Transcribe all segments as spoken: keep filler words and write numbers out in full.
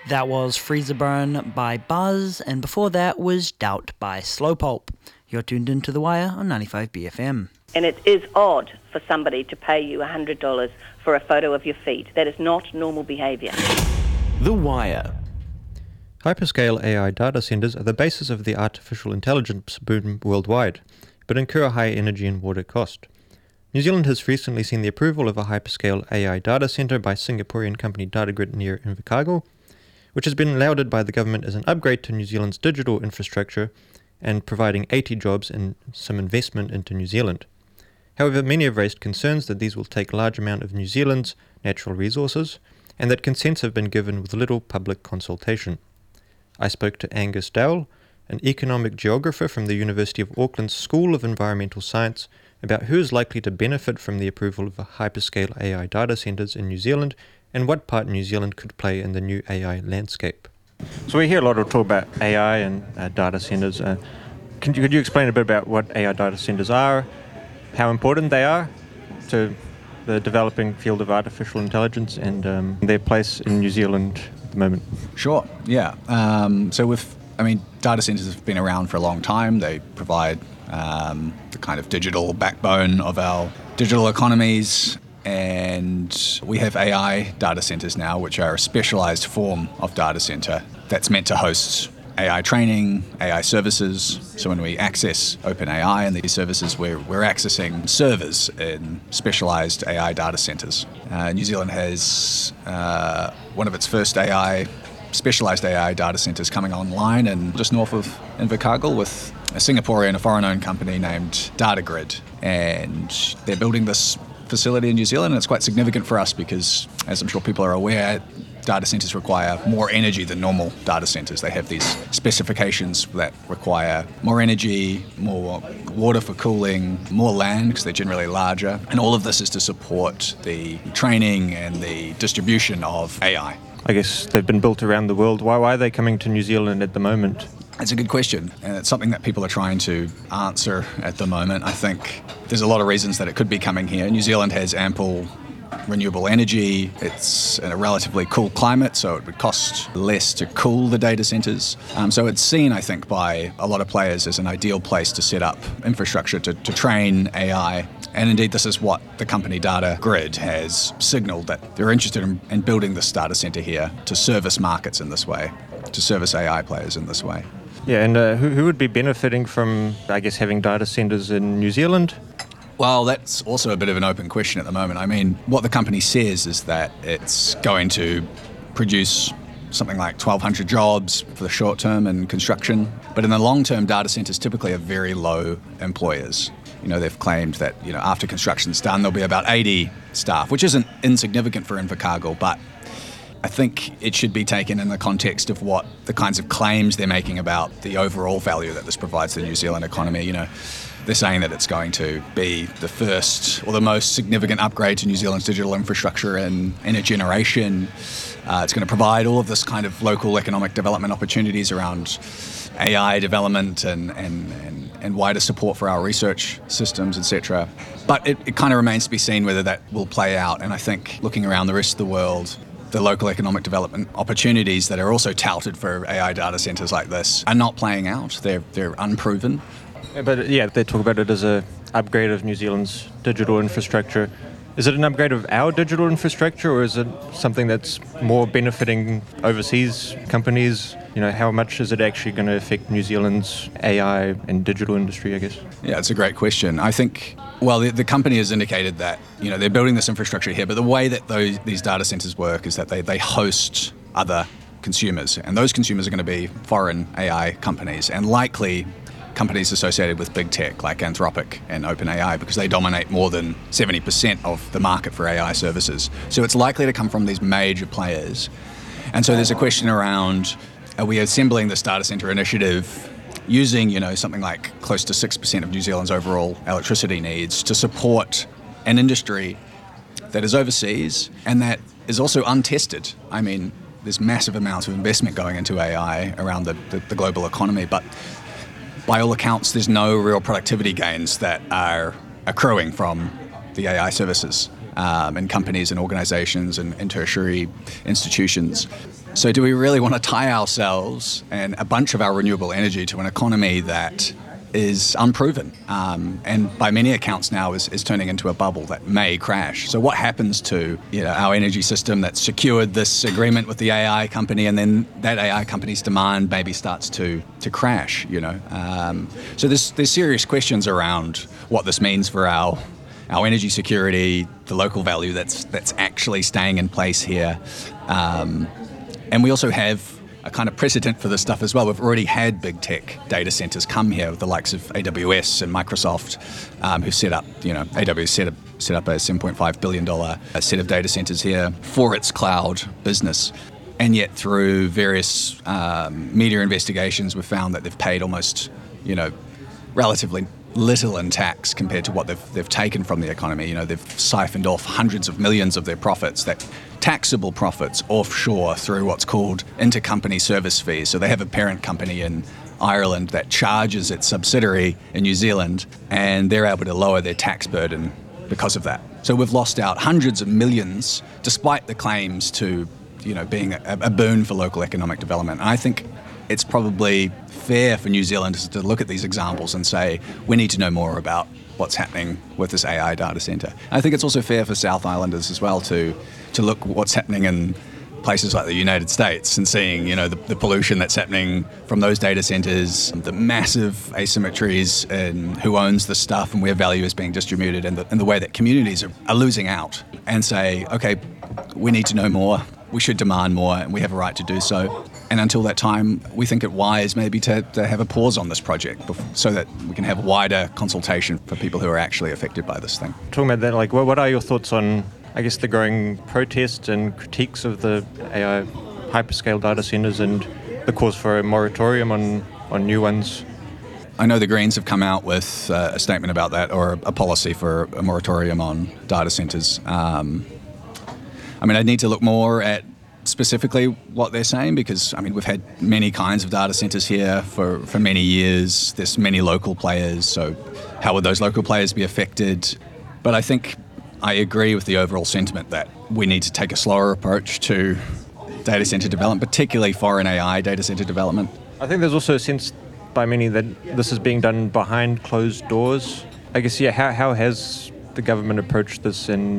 That was Freezer Burn by Buzz, and before that was Doubt by Slowpulp. You're tuned into The Wire on ninety-five B F M. And it is odd for somebody to pay you one hundred dollars for a photo of your feet. That is not normal behaviour. The Wire. Hyperscale A I data centers are the basis of the artificial intelligence boom worldwide, but incur high energy and water cost. New Zealand has recently seen the approval of a hyperscale A I data center by Singaporean company Datagrid near Invercargill, which has been lauded by the government as an upgrade to New Zealand's digital infrastructure and providing eighty jobs and some investment into New Zealand. However, many have raised concerns that these will take a large amount of New Zealand's natural resources and that consents have been given with little public consultation. I spoke to Angus Dowell, an economic geographer from the University of Auckland's School of Environmental Science, about who is likely to benefit from the approval of hyperscale A I data centers in New Zealand and what part New Zealand could play in the new A I landscape. So we hear a lot of talk about A I and uh, data centers. Uh, can you, could you explain a bit about what A I data centers are, how important they are to the developing field of artificial intelligence, and um, their place in New Zealand at the moment? Sure, yeah. Um, so with, I mean, data centers have been around for a long time. They provide um, the kind of digital backbone of our digital economies. And we have A I data centers now, which are a specialized form of data center that's meant to host A I training, A I services. So when we access OpenAI and these services, we're, we're accessing servers in specialized A I data centers. Uh, New Zealand has uh, one of its first A I, specialized A I data centers coming online and just north of Invercargill with a Singaporean, a foreign-owned company named Datagrid. And they're building this facility in New Zealand, and it's quite significant for us because, as I'm sure people are aware, data centers require more energy than normal data centers. They have these specifications that require more energy, more water for cooling, more land because they're generally larger, and all of this is to support the training and the distribution of A I. I guess they've been built around the world. Why, why are they coming to New Zealand at the moment? It's a good question, and it's something that people are trying to answer at the moment. I think there's a lot of reasons that it could be coming here. New Zealand has ample renewable energy. It's in a relatively cool climate, so it would cost less to cool the data centers. Um, so it's seen, I think, by a lot of players as an ideal place to set up infrastructure to, to train A I. And indeed, this is what the company Datagrid has signaled, that they're interested in, in building this data center here to service markets in this way, to service A I players in this way. Yeah, and uh, who, who would be benefiting from, I guess, having data centers in New Zealand? Well, that's also a bit of an open question at the moment. I mean, what the company says is that it's going to produce something like twelve hundred jobs for the short term in construction. But in the long term, data centers typically are very low employers. You know, they've claimed that, you know, after construction's done, there'll be about eighty staff, which isn't insignificant for Invercargill, but I think it should be taken in the context of what the kinds of claims they're making about the overall value that this provides to the New Zealand economy. You know, they're saying that it's going to be the first or the most significant upgrade to New Zealand's digital infrastructure in, in a generation. Uh, it's going to provide all of this kind of local economic development opportunities around A I development and, and, and, and wider support for our research systems, et cetera. But it, it kind of remains to be seen whether that will play out. And I think looking around the rest of the world, the local economic development opportunities that are also touted for A I data centers like this are not playing out. They're they're unproven. But yeah, they talk about it as an upgrade of New Zealand's digital infrastructure. Is it an upgrade of our digital infrastructure, or is it something that's more benefiting overseas companies? You know, how much is it actually going to affect New Zealand's A I and digital industry, I guess? Yeah, it's a great question. I think, well, the, the company has indicated that, you know, they're building this infrastructure here, but the way that those these data centers work is that they, they host other consumers, and those consumers are going to be foreign A I companies, and likely companies associated with big tech like Anthropic and OpenAI, because they dominate more than seventy percent of the market for A I services. So it's likely to come from these major players. And so there's a question around, are we assembling this data center initiative using, you know, something like close to six percent of New Zealand's overall electricity needs to support an industry that is overseas and that is also untested? I mean, there's massive amounts of investment going into A I around the, the, the global economy, but by all accounts, there's no real productivity gains that are accruing from the A I services um, in companies and organizations and, and tertiary institutions. So do we really want to tie ourselves and a bunch of our renewable energy to an economy that is unproven um, and by many accounts now is, is turning into a bubble that may crash? So what happens to you know, our energy system that secured this agreement with the A I company, and then that A I company's demand maybe starts to to crash? You know, um, so there's there's serious questions around what this means for our our energy security, the local value that's that's actually staying in place here, um, and we also have a kind of precedent for this stuff as well. We've already had big tech data centers come here with the likes of A W S and Microsoft, um, who set up, you know, A W S set up, set up a seven point five billion dollars set of data centers here for its cloud business. And yet through various um, media investigations, we've found that they've paid almost, you know, relatively little in tax compared to what they've they've taken from the economy. You know, they've siphoned off hundreds of millions of their profits, that taxable profits, offshore through what's called intercompany service fees. So they have a parent company in Ireland that charges its subsidiary in New Zealand, and they're able to lower their tax burden because of that. So we've lost out hundreds of millions, despite the claims to, you know, being a, a boon for local economic development. And I think it's probably fair for New Zealanders to look at these examples and say, we need to know more about what's happening with this A I data centre. I think it's also fair for South Islanders as well to to look what's happening in places like the United States and seeing, you know, the, the pollution that's happening from those data centres, the massive asymmetries in who owns the stuff and where value is being distributed, and the, and the way that communities are, are losing out, and say, okay, we need to know more, we should demand more, and we have a right to do so. And until that time, we think it wise maybe to, to have a pause on this project so that we can have wider consultation for people who are actually affected by this thing. Talking about that, like, what, what are your thoughts on, I guess, the growing protests and critiques of the A I hyperscale data centers and the cause for a moratorium on, on new ones? I know the Greens have come out with uh, a statement about that, or a, a policy for a moratorium on data centers. Um, I mean, I'd need to look more at specifically what they're saying, because I mean we've had many kinds of data centers here for, for many years. There's many local players, so how would those local players be affected? But I think I agree with the overall sentiment that we need to take a slower approach to data center development, particularly foreign A I data center development. I think there's also a sense by many that this is being done behind closed doors. I guess, yeah, how how has the government approached this, and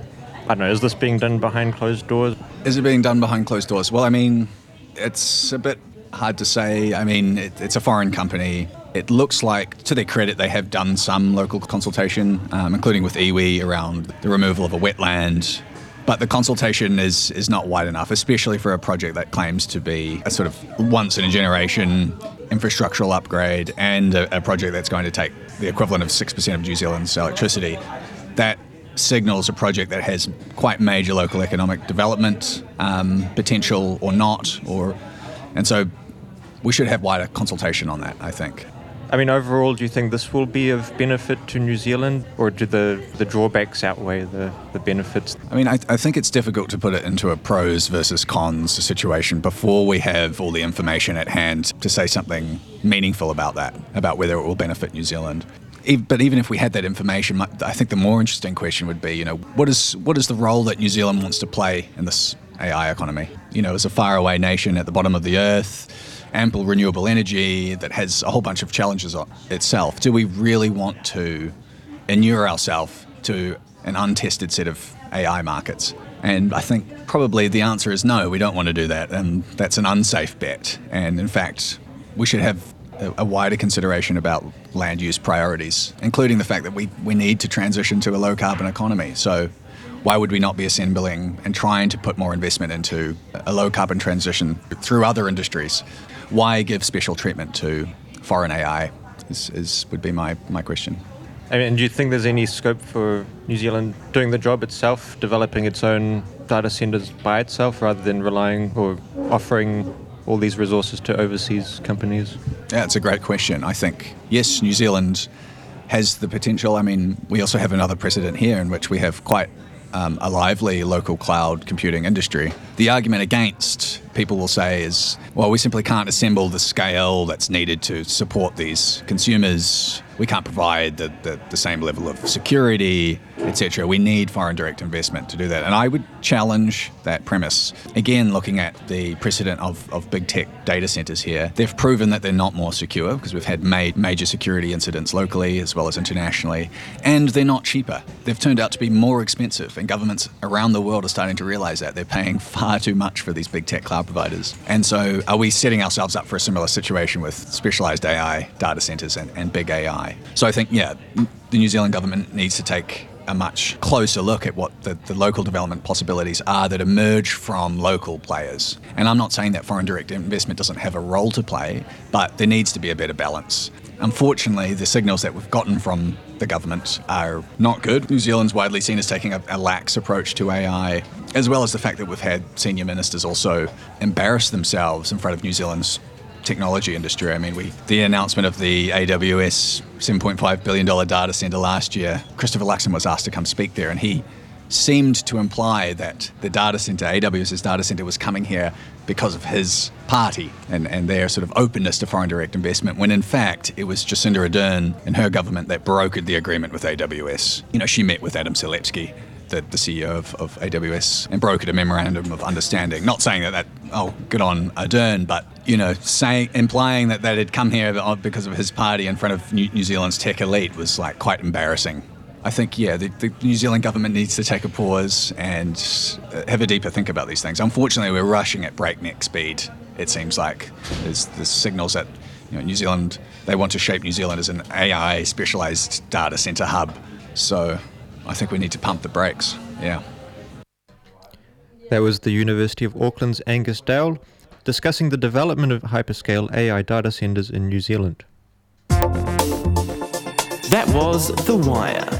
I don't know, is this being done behind closed doors? Is it being done behind closed doors? Well, I mean, it's a bit hard to say. I mean, it, it's a foreign company. It looks like, to their credit, they have done some local consultation, um, including with iwi around the removal of a wetland. But the consultation is is not wide enough, especially for a project that claims to be a sort of once-in-a-generation infrastructural upgrade, and a, a project that's going to take the equivalent of six percent of New Zealand's electricity. That signals a project that has quite major local economic development um, potential or not, or and so we should have wider consultation on that, I think. I mean, overall, do you think this will be of benefit to New Zealand, or do the, the drawbacks outweigh the, the benefits? I mean, I, I think it's difficult to put it into a pros versus cons situation before we have all the information at hand to say something meaningful about that, about whether it will benefit New Zealand. But even if we had that information, I think the more interesting question would be, you know, what is what is the role that New Zealand wants to play in this A I economy? You know, as a faraway nation at the bottom of the earth, ample renewable energy that has a whole bunch of challenges on itself. Do we really want to inure ourselves to an untested set of A I markets? And I think probably the answer is no, we don't want to do that. And that's an unsafe bet. And in fact, we should have a wider consideration about land use priorities, including the fact that we, we need to transition to a low carbon economy. So why would we not be assembling and trying to put more investment into a low carbon transition through other industries? Why give special treatment to foreign A I is, is would be my, my question. And do you think there's any scope for New Zealand doing the job itself, developing its own data centers by itself, rather than relying or offering all these resources to overseas companies? Yeah, it's a great question. I think, yes, New Zealand has the potential. I mean, we also have another precedent here in which we have quite um, a lively local cloud computing industry. The argument against, people will say, is, well, we simply can't assemble the scale that's needed to support these consumers we can't provide the, the, the same level of security, et cetera. We need foreign direct investment to do that. And I would challenge that premise. Again, looking at the precedent of, of big tech data centers here, they've proven that they're not more secure because we've had made major security incidents locally as well as internationally, and they're not cheaper. They've turned out to be more expensive, and governments around the world are starting to realize that. They're paying far too much for these big tech cloud providers. And so are we setting ourselves up for a similar situation with specialized A I data centers and, and big A I? So I think, yeah, the New Zealand government needs to take a much closer look at what the, the local development possibilities are that emerge from local players. And I'm not saying that foreign direct investment doesn't have a role to play, but there needs to be a better balance. Unfortunately, the signals that we've gotten from the government are not good. New Zealand's widely seen as taking a, a lax approach to A I, as well as the fact that we've had senior ministers also embarrass themselves in front of New Zealand's technology industry. I mean, we the announcement of the A W S seven point five billion dollars data center last year, Christopher Luxon was asked to come speak there, and he seemed to imply that the data center, AWS's data center, was coming here because of his party and, and their sort of openness to foreign direct investment, when in fact it was Jacinda Ardern and her government that brokered the agreement with A W S. You know, she met with Adam Selipsky, the, the C E O of, of A W S, and brokered a memorandum of understanding. Not saying that that, oh, good on Ardern, but, you know, saying, implying that that had come here because of his party in front of New, New Zealand's tech elite was like quite embarrassing. I think, yeah, the, the New Zealand government needs to take a pause and have a deeper think about these things. Unfortunately, we're rushing at breakneck speed, it seems like. There's, there's signals that, you know, New Zealand, they want to shape New Zealand as an A I specialised data centre hub. So I think we need to pump the brakes, yeah. That was the University of Auckland's Angus Dowell discussing the development of hyperscale A I data centres in New Zealand. That was The Wire.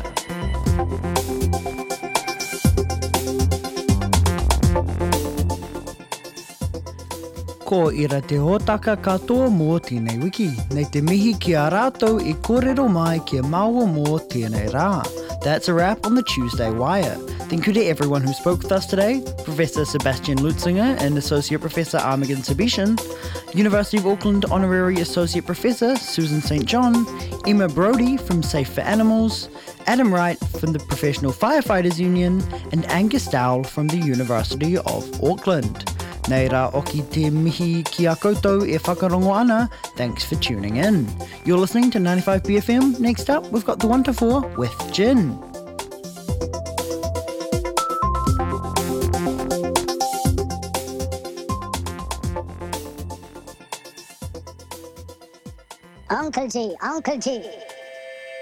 Ko ira te hōtaka katoa mō tēnei wiki. Nei te mihi ki a rātou I kōrero mai ki a maua mō tēnei rā. That's a wrap on the Tuesday Wire. Thank you to everyone who spoke with us today. Professor Sebastian Lutzinger and Associate Professor Armagan Sabishan, University of Auckland Honorary Associate Professor Susan Saint John, Emma Brody from Safe for Animals, Adam Wright from the Professional Firefighters Union, and Angus Dowell from the University of Auckland. Nei rā oki te mihi ki a koutou e whakarongo ana. Thanks for tuning in. You're listening to ninety-five B F M. Next up, we've got the one to four with Jin. Uncle G, Uncle G.